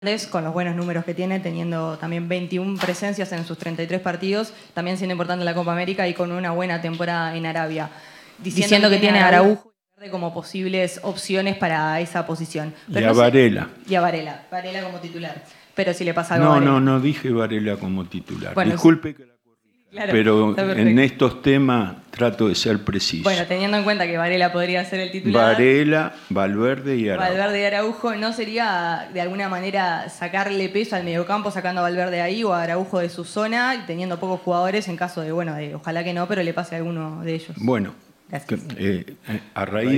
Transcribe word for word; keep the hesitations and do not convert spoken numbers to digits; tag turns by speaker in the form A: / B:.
A: con los buenos números que tiene, teniendo también veintiuna presencias en sus treinta y tres partidos, también siendo importante en la Copa América y con una buena temporada en Arabia, diciendo, diciendo que, que tiene a Araujo como posibles opciones para esa posición.
B: Pero y a no Varela.
A: Sé, y a Varela, Varela como titular. Pero si le pasa algo
B: no,
A: a Varela.
B: No, no dije Varela como titular.
A: Bueno,
B: disculpe que la corrija,
A: claro,
B: pero en estos temas trato de ser preciso.
A: Bueno, teniendo en cuenta que Varela podría ser el titular.
B: Varela, Valverde y Araujo.
A: Valverde y Araujo, ¿no sería de alguna manera sacarle peso al mediocampo sacando a Valverde ahí o a Araujo de su zona y teniendo pocos jugadores en caso de, bueno, de, ojalá que no, pero le pase a alguno de ellos?
B: Bueno, que, eh, a raíz